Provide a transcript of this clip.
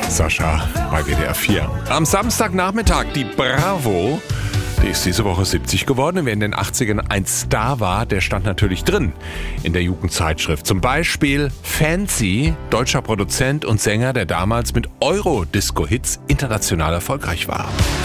Sascha bei WDR 4. Am Samstagnachmittag die Bravo. Die ist diese Woche 70 geworden. Und wer in den 80ern ein Star war, der stand natürlich drin in der Jugendzeitschrift. Zum Beispiel Fancy, deutscher Produzent und Sänger, der damals mit Euro-Disco-Hits international erfolgreich war.